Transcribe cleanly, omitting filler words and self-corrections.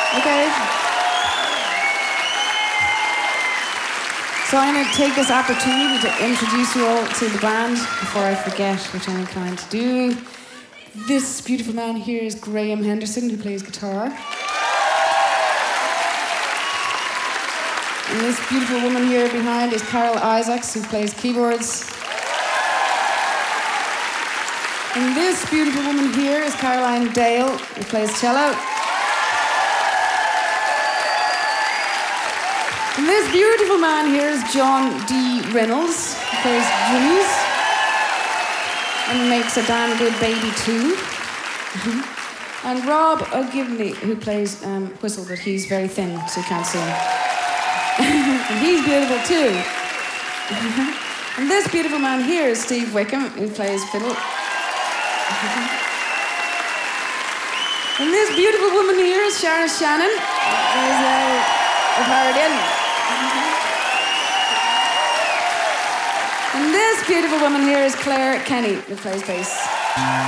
Okay. So I'm going to take this opportunity to introduce you all to the band before I forget, which I'm inclined to do. This beautiful man here is Graham Henderson, who plays guitar. And this beautiful woman here behind is Carol Isaacs, who plays keyboards. And this beautiful woman here is Caroline Dale, who plays cello. And this beautiful man here is John D. Reynolds, who plays drums and makes a damn good baby too. And Rob O'Givney, who plays whistle, but he's very thin, so you can't see him. And he's beautiful too. And this beautiful man here is Steve Wickham, who plays fiddle. And this beautiful woman here is Sharon Shannon, who is a parodian. And this beautiful woman here is Claire Kenny, who plays bass.